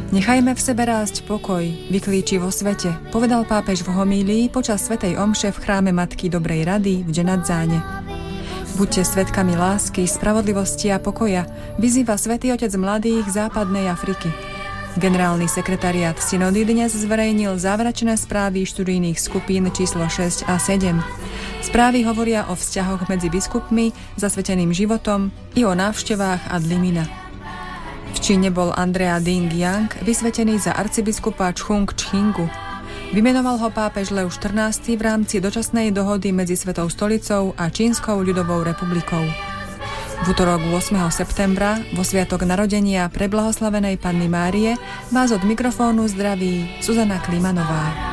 Nechajme v sebe rásť pokoj, vyklíči vo svete, povedal pápež v homílii počas svätej omše v chráme Matky Dobrej rady v Dženadzáne. Buďte svedkami lásky, spravodlivosti a pokoja, vyzýva Svätý Otec mladých západnej Afriky. Generálny sekretariát synody dnes zverejnil záverečné správy študijných skupín číslo 6 a 7. Správy hovoria o vzťahoch medzi biskupmi, zasveteným životom i o návštevách ad limina. V Číne bol Andrea Ding Yang vysvetený za arcibiskupa Chung Chingu. Vymenoval ho pápež Leo XIV v rámci dočasnej dohody medzi Svetou stolicou a Čínskou ľudovou republikou. V utorok 8. septembra, vo sviatok narodenia preblahoslavenej Panny Márie, vás od mikrofónu zdraví Zuzana Klimanová.